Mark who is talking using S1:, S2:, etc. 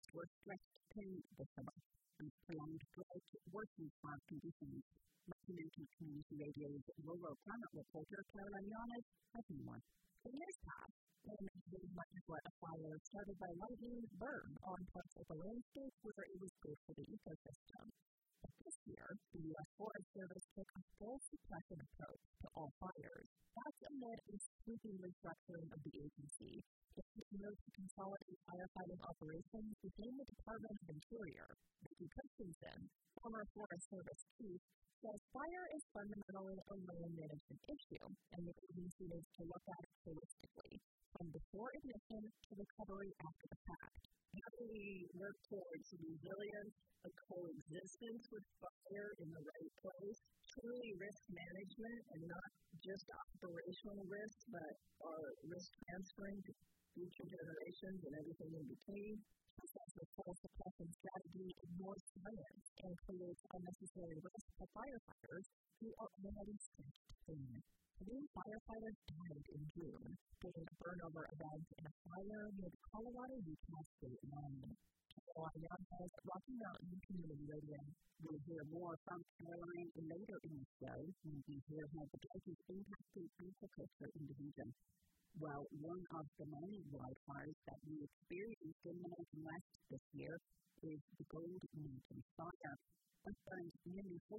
S1: were stretched thin this summer, and prolonged drought worsened farm conditions. Documenting Community Radio's rural climate reporter, Caroline Yanes, has more. In years past, much of what a fire started by lightning burned on parts of the landscape where it was good for the ecosystem. But this year, the U.S. Forest Service took a full suppression approach to all fires. That's amid a sweeping restructuring of the agency. It moved to consolidate firefighting operations within the Department of Interior. Vicki Christensen, former Forest Service chief, says fire is fundamentally a land management issue, and the agency needs to look at it holistically, from before ignition to recovery after the fact.
S2: How do we work towards resilience, a coexistence with fire in the right place, truly risk management, and not just operational risk, but risk transferring to future generations and everything in between?
S1: The full suppression strategy ignores science and creates unnecessary risk for firefighters who are already stretched thin. 3 firefighters died in June during a burnover event in a fire near the Colorado-Utah state line. Caroline Yanes, Rocky Mountain Community Radio.
S3: We'll hear more from Caroline later in the show when we hear how the drought is impacting agriculture in the region. Well, one of the many wildfires that we experienced in the Mountain West this year is the Gold Mountain Fire. It burned nearly 50